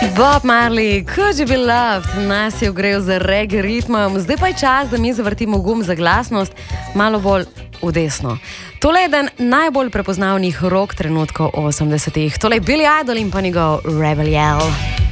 Bob Marley, Could You Be Loved, nas je ogrel z reggae ritmom, zdaj pa je čas, da mi zavrtimo gum za glasnost malo bolj v desno. Tole je eden najbolj prepoznavnih rock trenutkov 80-ih. Tole je Billy Idol in pa njegov Rebel Yell.